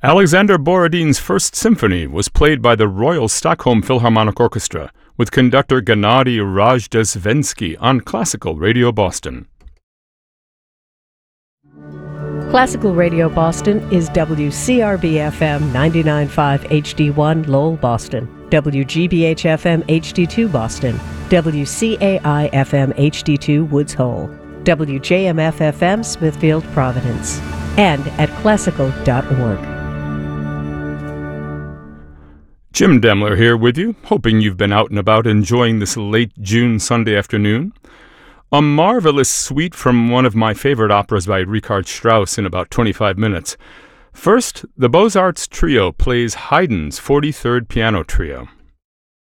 Alexander Borodin's First Symphony was played by the Royal Stockholm Philharmonic Orchestra with conductor Gennady Rajdestvensky on Classical Radio Boston. Classical Radio Boston is WCRB-FM 99.5 HD1 Lowell, Boston, WGBH-FM HD2 Boston, WCAI-FM HD2 Woods Hole, WJMF-FM Smithfield, Providence, and at classical.org. Jim Demler here with you, hoping you've been out and about enjoying this late June Sunday afternoon. A marvelous suite from one of my favorite operas by Richard Strauss in about 25 minutes. First, the Beaux-Arts Trio plays Haydn's 43rd Piano Trio.